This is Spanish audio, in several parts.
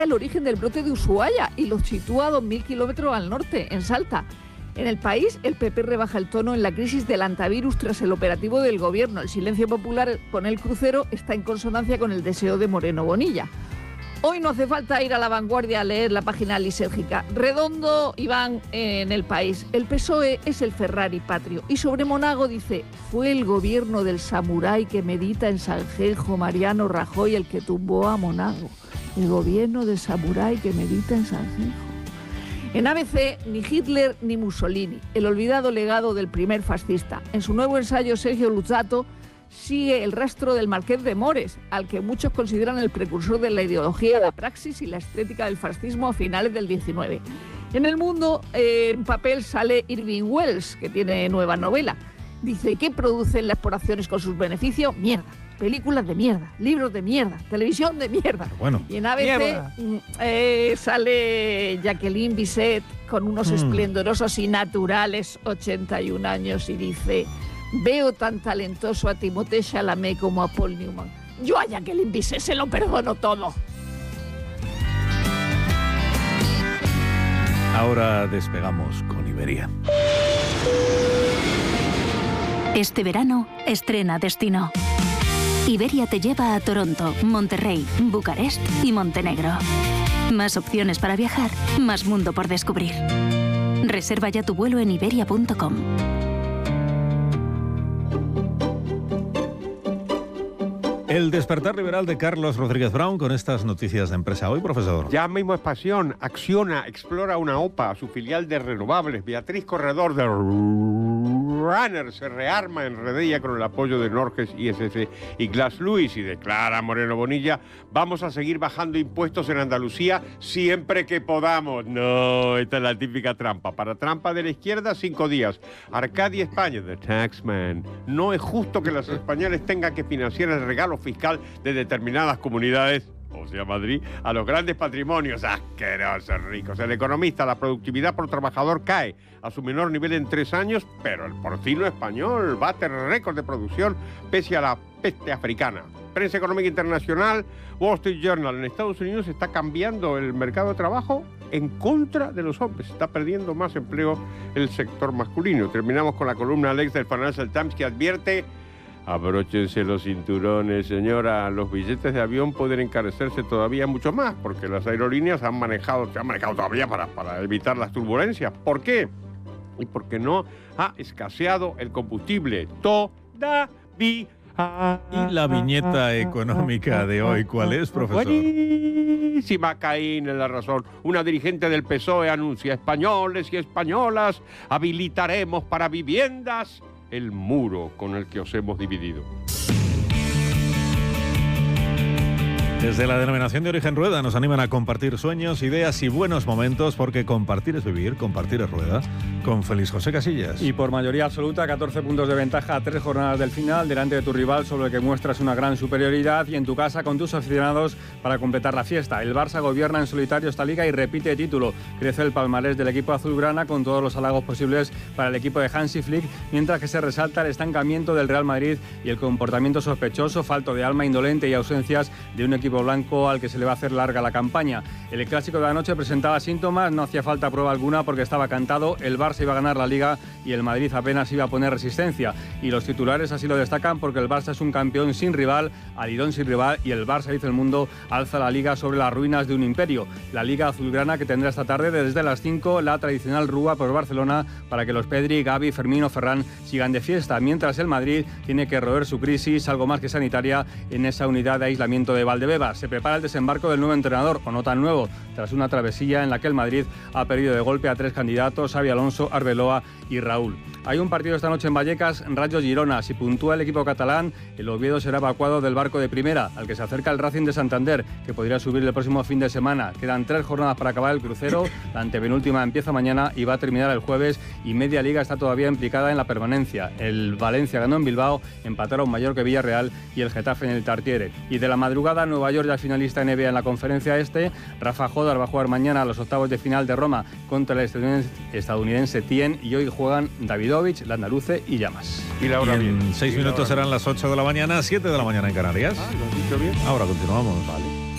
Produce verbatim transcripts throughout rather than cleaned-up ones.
el origen del brote de Ushuaia y lo sitúa a dos mil kilómetros al norte, en Salta. En el país, el P P rebaja el tono en la crisis del antivirus tras el operativo del gobierno. El silencio popular con el crucero está en consonancia con el deseo de Moreno Bonilla. Hoy no hace falta ir a La Vanguardia a leer la página lisérgica. Redondo, Iván, en El País. El P S O E es el Ferrari patrio. Y sobre Monago dice, fue el gobierno del samurái que medita en Sanjenjo, Mariano Rajoy, el que tumbó a Monago. El gobierno del samurái que medita en Sanjenjo. En A B C, ni Hitler ni Mussolini, el olvidado legado del primer fascista. En su nuevo ensayo, Sergio Luzzatto sigue el rastro del Marqués de Mores, al que muchos consideran el precursor de la ideología, la praxis y la estética del fascismo a finales del diecinueve. En El Mundo, eh, en papel sale Irving Welsh, que tiene nueva novela. Dice, ¿qué producen las exploraciones con sus beneficios? Mierda. Películas de mierda, libros de mierda, televisión de mierda. Bueno, y en A B C eh, sale Jacqueline Bisset con unos mm. esplendorosos y naturales ochenta y un años y dice, veo tan talentoso a Timothée Chalamet como a Paul Newman. Yo a Jacqueline Bisset se lo perdono todo. Ahora despegamos con Iberia. Este verano estrena destino. Iberia te lleva a Toronto, Monterrey, Bucarest y Montenegro. Más opciones para viajar, más mundo por descubrir. Reserva ya tu vuelo en iberia punto com. El despertar liberal de Carlos Rodríguez Brown con estas noticias de empresa hoy, profesor. Ya mismo es pasión. Acciona, explora una O P A, su filial de renovables. Beatriz Corredor de Runner se rearma en Redella con el apoyo de Norges I S S y Glass Lewis y declara Moreno Bonilla, vamos a seguir bajando impuestos en Andalucía siempre que podamos. No, esta es la típica trampa. Para trampa de la izquierda, cinco días. Arcadia España, The Taxman. No es justo que los españoles tengan que financiar el regalo fiscal de determinadas comunidades, o sea Madrid, a los grandes patrimonios. Asquerosos ricos. El economista, la productividad por trabajador cae a su menor nivel en tres años, pero el porcino español bate récord de producción pese a la peste africana. Prensa económica internacional, Wall Street Journal, en Estados Unidos está cambiando el mercado de trabajo en contra de los hombres. Está perdiendo más empleo el sector masculino. Terminamos con la columna Alex del Financial Times que advierte: abróchense los cinturones, señora. Los billetes de avión pueden encarecerse todavía mucho más porque las aerolíneas han manejado, se han manejado todavía para, para evitar las turbulencias. ¿Por qué? Y porque no ha escaseado el combustible todavía. ¿Y la viñeta económica de hoy cuál es, profesor? Buenísima, Caín, en la razón. Una dirigente del P S O E anuncia: españoles y españolas, habilitaremos para viviendas el muro con el que os hemos dividido. Desde la denominación de origen Rueda nos animan a compartir sueños, ideas y buenos momentos, porque compartir es vivir, compartir es Rueda, con Félix José Casillas. Y por mayoría absoluta, catorce puntos de ventaja a tres jornadas del final, delante de tu rival, sobre el que muestras una gran superioridad, y en tu casa con tus aficionados para completar la fiesta. El Barça gobierna en solitario esta liga y repite título. Crece el palmarés del equipo azulgrana con todos los halagos posibles para el equipo de Hansi Flick, mientras que se resalta el estancamiento del Real Madrid y el comportamiento sospechoso, falto de alma indolente y ausencias de un equipo blanco al que se le va a hacer larga la campaña. El clásico de anoche presentaba síntomas, no hacía falta prueba alguna porque estaba cantado, el Barça iba a ganar la Liga y el Madrid apenas iba a poner resistencia. Y los titulares así lo destacan porque el Barça es un campeón sin rival, alidón sin rival, y el Barça, dice El Mundo, alza la Liga sobre las ruinas de un imperio. La Liga azulgrana que tendrá esta tarde desde las cinco la tradicional rúa por Barcelona para que los Pedri, Gavi, Fermín o Ferran sigan de fiesta, mientras el Madrid tiene que roer su crisis, algo más que sanitaria, en esa unidad de aislamiento de Valdebebas. Se prepara el desembarco del nuevo entrenador, o no tan nuevo, tras una travesía en la que el Madrid ha perdido de golpe a tres candidatos, Xabi Alonso, Arbeloa y Raúl. Hay un partido esta noche en Vallecas, Rayo Girona. Si puntúa el equipo catalán, el Oviedo será evacuado del barco de primera, al que se acerca el Racing de Santander, que podría subir el próximo fin de semana. Quedan tres jornadas para acabar el crucero, la antepenúltima empieza mañana y va a terminar el jueves, y media liga está todavía implicada en la permanencia. El Valencia ganó en Bilbao, empataron Mallorca y Villarreal y el Getafe en el Tartiere. Y de la madrugada, Nueva York ya finalista N B A en la conferencia este. Rafa Jodar va a jugar mañana a los octavos de final de Roma contra el estadounidense Tien, y hoy juegan Davidovich, Landaluce y Llamas. Y, la hora y en seis minutos serán las ocho de la mañana, siete de la mañana en Canarias. Ah, ¿lo has dicho bien? Ahora continuamos. Vale.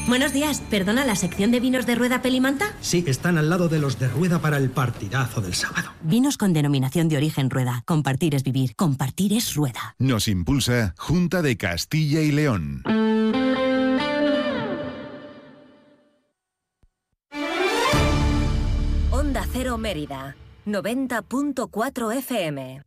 Buenos días, perdona, ¿la sección de vinos de Rueda Pelimanta? Sí, están al lado de los de Rueda para el partidazo del sábado. Vinos con denominación de origen Rueda. Compartir es vivir, compartir es Rueda. Nos impulsa Junta de Castilla y León. Onda Cero Mérida, noventa punto cuatro F M.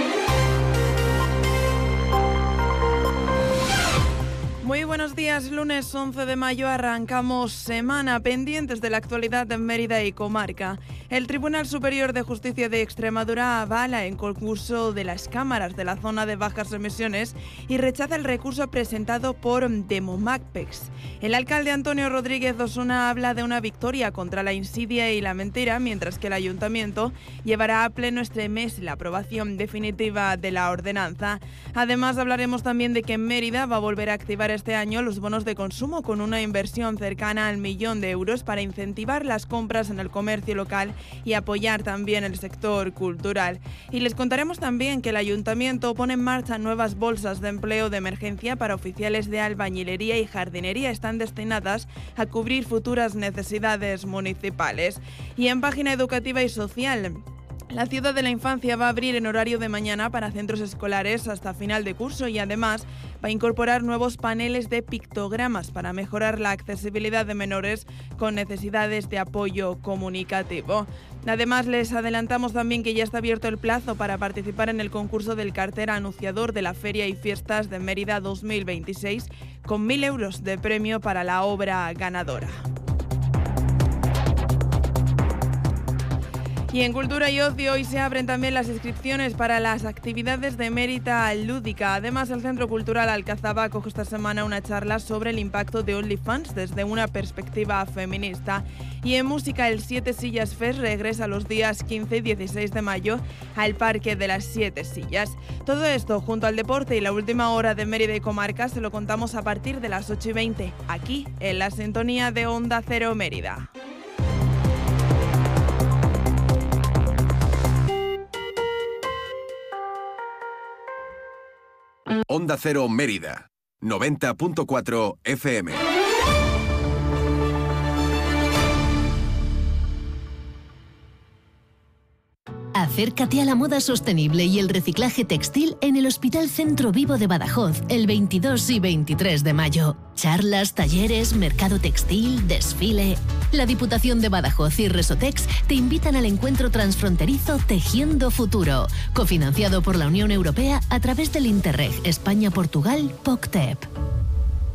Muy buenos días, lunes once de mayo arrancamos semana, pendientes de la actualidad de Mérida y comarca. El Tribunal Superior de Justicia de Extremadura avala el concurso de las cámaras de la zona de bajas emisiones y rechaza el recurso presentado por Demomacpex. El alcalde Antonio Rodríguez Osuna habla de una victoria contra la insidia y la mentira, mientras que el ayuntamiento llevará a pleno este mes la aprobación definitiva de la ordenanza. Además, hablaremos también de que Mérida va a volver a activar este año los bonos de consumo con una inversión cercana al millón de euros para incentivar las compras en el comercio local y apoyar también el sector cultural. Y les contaremos también que el ayuntamiento pone en marcha nuevas bolsas de empleo de emergencia para oficiales de albañilería y jardinería. Están destinadas a cubrir futuras necesidades municipales. Y en página educativa y social, la Ciudad de la Infancia va a abrir en horario de mañana para centros escolares hasta final de curso y además va a incorporar nuevos paneles de pictogramas para mejorar la accesibilidad de menores con necesidades de apoyo comunicativo. Además, les adelantamos también que ya está abierto el plazo para participar en el concurso del cartel anunciador de la Feria y Fiestas de Mérida dos mil veintiséis, con mil euros de premio para la obra ganadora. Y en Cultura y Ocio hoy se abren también las inscripciones para las actividades de Mérida Lúdica. Además, el Centro Cultural Alcazaba acoge esta semana una charla sobre el impacto de OnlyFans desde una perspectiva feminista. Y en música, el Siete Sillas Fest regresa los días quince y dieciséis de mayo al Parque de las Siete Sillas. Todo esto junto al deporte y la última hora de Mérida y comarca se lo contamos a partir de las ocho y veinte, aquí en la sintonía de Onda Cero Mérida. Onda Cero Mérida, noventa punto cuatro F M. Acércate a la moda sostenible y el reciclaje textil en el Hospital Centro Vivo de Badajoz el veintidós y veintitrés de mayo. Charlas, talleres, mercado textil, desfile. La Diputación de Badajoz y Resotex te invitan al encuentro transfronterizo Tejiendo Futuro, cofinanciado por la Unión Europea a través del Interreg España-Portugal P O C T E P.